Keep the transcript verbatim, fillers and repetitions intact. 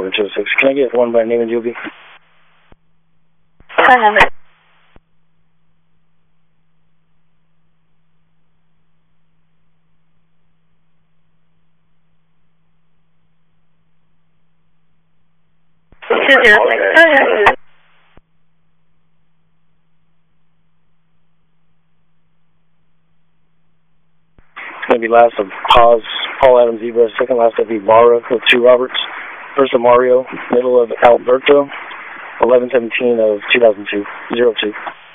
seven two six. Can I get one by name and Juby? I have it. Two zero six. Oh, yeah. It's going to be last of Paz, Paul Adams Zebra. Second last of Ibarra with two Roberts. First of Mario. Middle of Alberto. eleven seventeen of two thousand two. zero two.